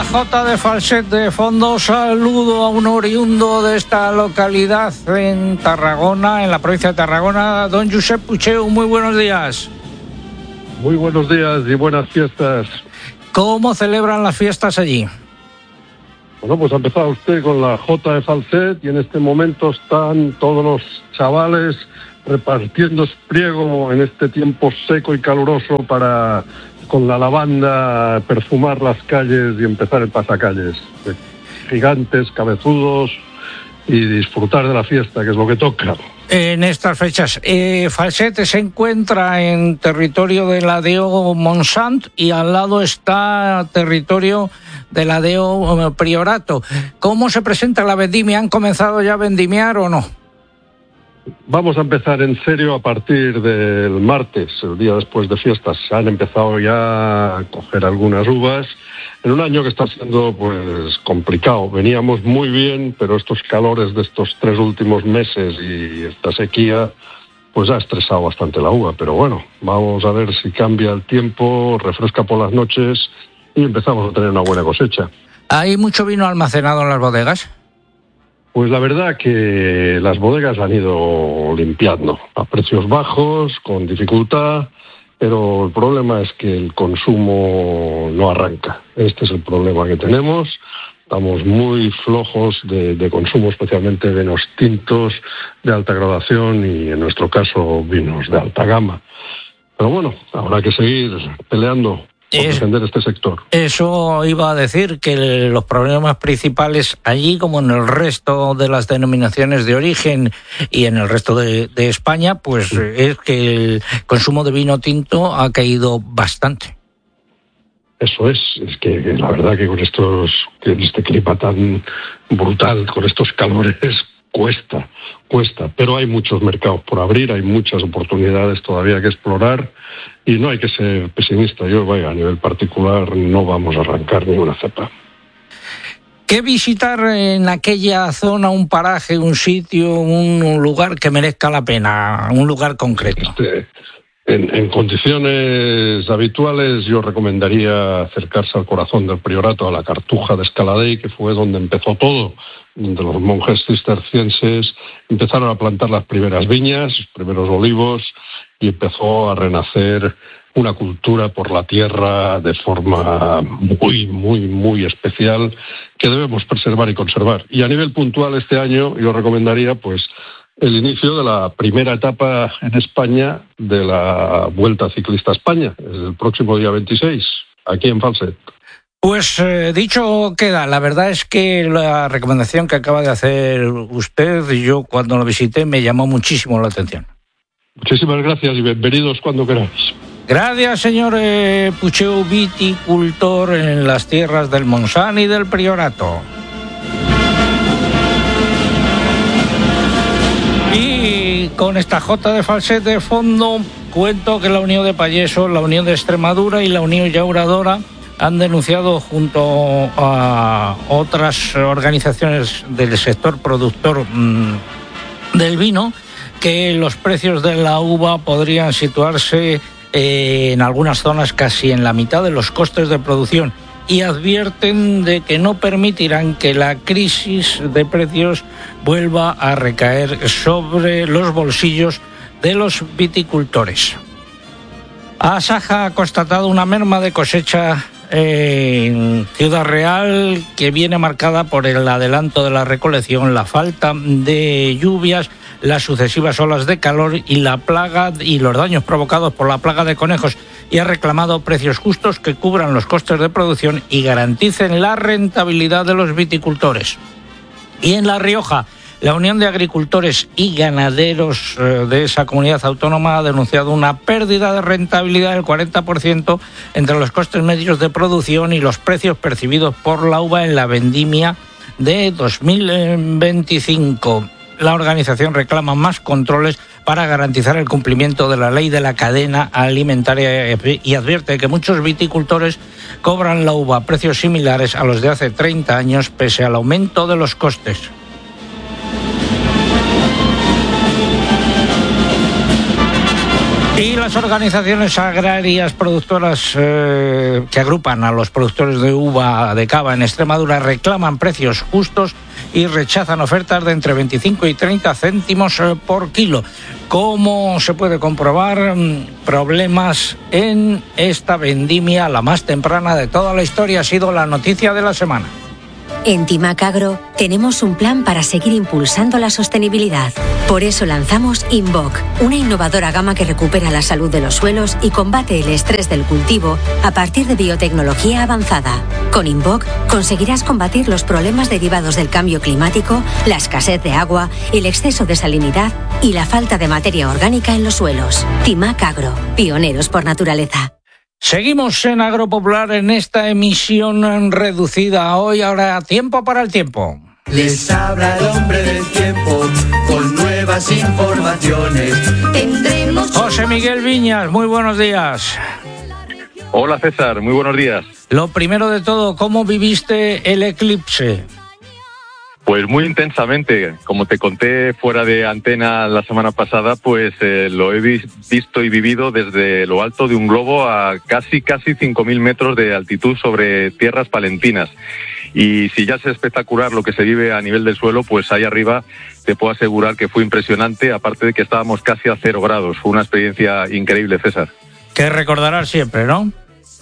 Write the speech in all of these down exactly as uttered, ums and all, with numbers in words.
Jota de Falset de fondo. Saludo a un oriundo de esta localidad en Tarragona, en la provincia de Tarragona, don Josep Pucheu. Muy buenos días. Muy buenos días y buenas fiestas. ¿Cómo celebran las fiestas allí? Bueno, pues ha empezado usted con la Jota de Falset y en este momento están todos los chavales repartiendo espriego en este tiempo seco y caluroso para, con la lavanda, perfumar las calles y empezar el pasacalles. Gigantes, cabezudos y disfrutar de la fiesta, que es lo que toca. En estas fechas, eh, Falset se encuentra en territorio de la Deo Montsant y al lado está territorio de la Deo Priorato. ¿Cómo se presenta la vendimia? ¿Han comenzado ya a vendimiar o no? Vamos a empezar en serio a partir del martes, el día después de fiestas. Se han empezado ya a coger algunas uvas en un año que está siendo pues complicado. Veníamos muy bien, pero estos calores de estos tres últimos meses y esta sequía pues ha estresado bastante la uva. Pero bueno, vamos a ver si cambia el tiempo, refresca por las noches y empezamos a tener una buena cosecha. ¿Hay mucho vino almacenado en las bodegas? Pues la verdad que las bodegas han ido limpiando a precios bajos, con dificultad, pero el problema es que el consumo no arranca. Este es el problema que tenemos. Estamos muy flojos de, de consumo, especialmente de vinos tintos de alta graduación y, en nuestro caso, vinos de alta gama. Pero bueno, habrá que seguir peleando por es, defender este sector. Eso iba a decir, que los problemas principales allí, como en el resto de las denominaciones de origen y en el resto de, de España, pues sí, es que el consumo de vino tinto ha caído bastante. Eso es, es que la verdad que con estos, que este clima tan brutal, con estos calores, cuesta, cuesta, pero hay muchos mercados por abrir, hay muchas oportunidades todavía que explorar y no hay que ser pesimista. Yo, vaya, a nivel particular no vamos a arrancar ninguna cepa. ¿Qué visitar en aquella zona, un paraje, un sitio, un, un lugar que merezca la pena, un lugar concreto? Este, en, en condiciones habituales yo recomendaría acercarse al corazón del Priorato, a la Cartuja de Escaladei, que fue donde empezó todo, donde los monjes cistercienses empezaron a plantar las primeras viñas, los primeros olivos, y empezó a renacer una cultura por la tierra de forma muy, muy, muy especial que debemos preservar y conservar. Y a nivel puntual este año yo recomendaría pues el inicio de la primera etapa en España de la Vuelta Ciclista a España, el próximo día veintiséis, aquí en Falset. Pues eh, dicho queda. La verdad es que la recomendación que acaba de hacer usted, yo cuando lo visité me llamó muchísimo la atención. Muchísimas gracias y bienvenidos cuando queráis. Gracias, señor eh, Pucheu, viticultor en las tierras del Montsant y del Priorato. Y con esta Jota de Falset de fondo, cuento que la Unión de Payesos, la Unión de Extremadura y la Unión Llauradora han denunciado junto a otras organizaciones del sector productor mmm, del vino que los precios de la uva podrían situarse eh, en algunas zonas casi en la mitad de los costes de producción, y advierten de que no permitirán que la crisis de precios vuelva a recaer sobre los bolsillos de los viticultores. Asaja ha constatado una merma de cosecha en Ciudad Real que viene marcada por el adelanto de la recolección, la falta de lluvias, las sucesivas olas de calor y la plaga y los daños provocados por la plaga de conejos, y ha reclamado precios justos que cubran los costes de producción y garanticen la rentabilidad de los viticultores. Y en La Rioja, la Unión de Agricultores y Ganaderos de esa comunidad autónoma ha denunciado una pérdida de rentabilidad del cuarenta por ciento entre los costes medios de producción y los precios percibidos por la uva en la vendimia de dos mil veinticinco. La organización reclama más controles para garantizar el cumplimiento de la ley de la cadena alimentaria y advierte que muchos viticultores cobran la uva a precios similares a los de hace treinta años pese al aumento de los costes. Y la Las organizaciones agrarias productoras eh, que agrupan a los productores de uva de cava en Extremadura reclaman precios justos y rechazan ofertas de entre veinticinco y treinta céntimos por kilo. ¿Cómo se puede comprobar? Problemas en esta vendimia, la más temprana de toda la historia, ha sido la noticia de la semana. En Timac Agro tenemos un plan para seguir impulsando la sostenibilidad. Por eso lanzamos Invoc, una innovadora gama que recupera la salud de los suelos y combate el estrés del cultivo a partir de biotecnología avanzada. Con Invoc conseguirás combatir los problemas derivados del cambio climático, la escasez de agua, el exceso de salinidad y la falta de materia orgánica en los suelos. Timac Agro, pioneros por naturaleza. Seguimos en Agropopular en esta emisión reducida. Hoy ahora tiempo para el tiempo. Les habla el hombre del tiempo con nuevas informaciones. Tendremos... José Miguel Viñas, muy buenos días. Hola César, muy buenos días. Lo primero de todo, ¿cómo viviste el eclipse? Pues muy intensamente, como te conté fuera de antena la semana pasada, pues eh, lo he vi- visto y vivido desde lo alto de un globo a casi casi cinco mil metros de altitud sobre tierras palentinas. Y si ya es espectacular lo que se vive a nivel del suelo, pues ahí arriba te puedo asegurar que fue impresionante, aparte de que estábamos casi a cero grados. Fue una experiencia increíble, César. Que recordarás siempre, ¿no?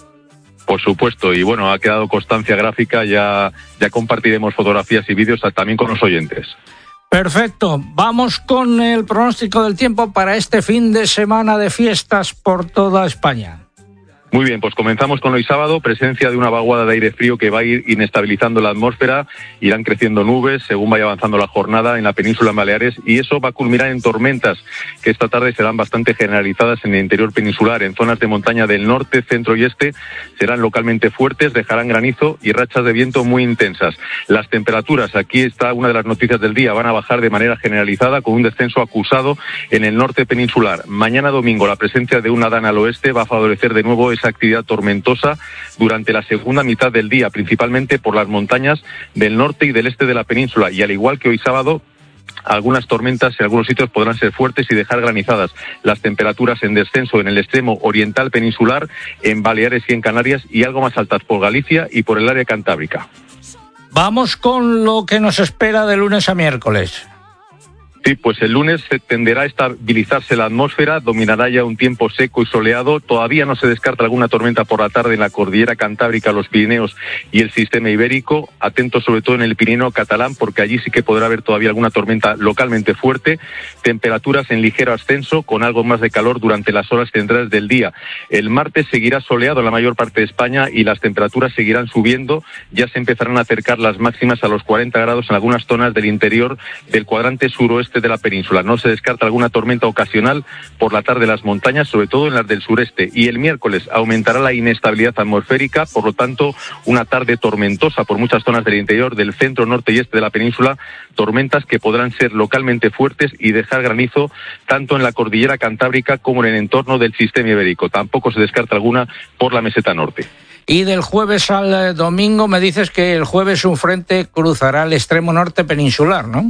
Por supuesto, y bueno, ha quedado constancia gráfica, ya, ya compartiremos fotografías y vídeos también con los oyentes. Perfecto, vamos con el pronóstico del tiempo para este fin de semana de fiestas por toda España. Muy bien, pues comenzamos con hoy sábado, presencia de una vaguada de aire frío que va a ir inestabilizando la atmósfera, irán creciendo nubes según vaya avanzando la jornada en la península de Baleares y eso va a culminar en tormentas que esta tarde serán bastante generalizadas en el interior peninsular, en zonas de montaña del norte, centro y este serán localmente fuertes, dejarán granizo y rachas de viento muy intensas. Las temperaturas, aquí está una de las noticias del día, van a bajar de manera generalizada con un descenso acusado en el norte peninsular. Mañana domingo la presencia de una dana al oeste va a favorecer de nuevo esa actividad tormentosa durante la segunda mitad del día, principalmente por las montañas del norte y del este de la península. Y al igual que hoy sábado, algunas tormentas en algunos sitios podrán ser fuertes y dejar granizadas. Las temperaturas en descenso en el extremo oriental peninsular, en Baleares y en Canarias, y algo más altas por Galicia y por el área cantábrica. Vamos con lo que nos espera de lunes a miércoles. Sí, pues el lunes tenderá a estabilizarse la atmósfera, dominará ya un tiempo seco y soleado. Todavía no se descarta alguna tormenta por la tarde en la cordillera cantábrica, los Pirineos y el sistema ibérico. Atentos sobre todo en el Pirineo catalán, porque allí sí que podrá haber todavía alguna tormenta localmente fuerte. Temperaturas en ligero ascenso, con algo más de calor durante las horas centrales del día. El martes seguirá soleado en la mayor parte de España y las temperaturas seguirán subiendo. Ya se empezarán a acercar las máximas a los cuarenta grados en algunas zonas del interior del cuadrante suroeste de la península. No se descarta alguna tormenta ocasional por la tarde en las montañas, sobre todo en las del sureste. Y el miércoles aumentará la inestabilidad atmosférica, por lo tanto, una tarde tormentosa por muchas zonas del interior, del centro, norte y este de la península, tormentas que podrán ser localmente fuertes y dejar granizo tanto en la cordillera cantábrica como en el entorno del sistema ibérico. Tampoco se descarta alguna por la meseta norte. Y del jueves al domingo me dices que el jueves un frente cruzará el extremo norte peninsular, ¿no?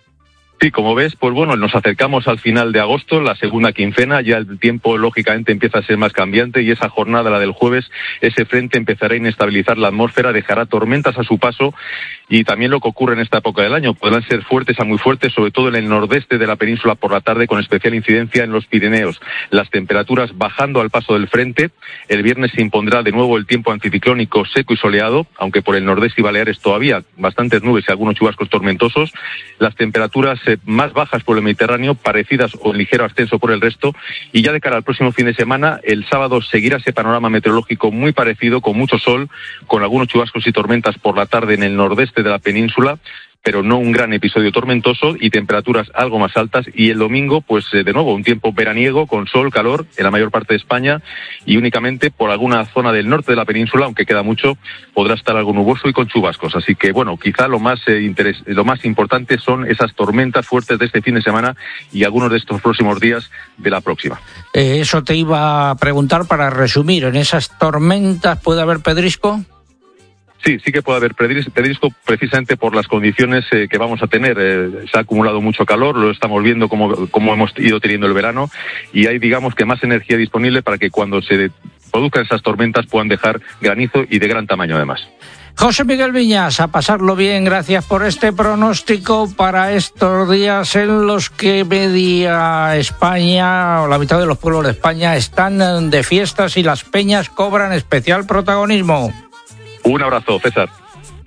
Sí, como ves, pues bueno, nos acercamos al final de agosto, la segunda quincena, ya el tiempo lógicamente empieza a ser más cambiante y esa jornada, la del jueves, ese frente empezará a inestabilizar la atmósfera, dejará tormentas a su paso y también lo que ocurre en esta época del año, podrán ser fuertes a muy fuertes, sobre todo en el nordeste de la península por la tarde, con especial incidencia en los Pirineos. Las temperaturas bajando al paso del frente, el viernes se impondrá de nuevo el tiempo anticiclónico seco y soleado, aunque por el nordeste y Baleares todavía bastantes nubes y algunos chubascos tormentosos. Las temperaturas eh, más bajas por el Mediterráneo, parecidas o en ligero ascenso por el resto, y ya de cara al próximo fin de semana, el sábado seguirá ese panorama meteorológico muy parecido, con mucho sol, con algunos chubascos y tormentas por la tarde en el nordeste de la península, pero no un gran episodio tormentoso y temperaturas algo más altas. Y el domingo, pues eh, de nuevo, un tiempo veraniego con sol, calor en la mayor parte de España y únicamente por alguna zona del norte de la península, aunque queda mucho, podrá estar algo nuboso y con chubascos. Así que, bueno, quizá lo más, eh, interes- lo más importante son esas tormentas fuertes de este fin de semana y algunos de estos próximos días de la próxima. Eh, eso te iba a preguntar para resumir. ¿En esas tormentas puede haber pedrisco? Sí, sí que puede haber pedrisco precisamente por las condiciones eh, que vamos a tener. Eh, se ha acumulado mucho calor, lo estamos viendo como, como hemos ido teniendo el verano, y hay, digamos, que más energía disponible para que cuando se produzcan esas tormentas puedan dejar granizo y de gran tamaño además. José Miguel Viñas, a pasarlo bien, gracias por este pronóstico para estos días en los que media España, o la mitad de los pueblos de España, están de fiestas y las peñas cobran especial protagonismo. Un abrazo, César.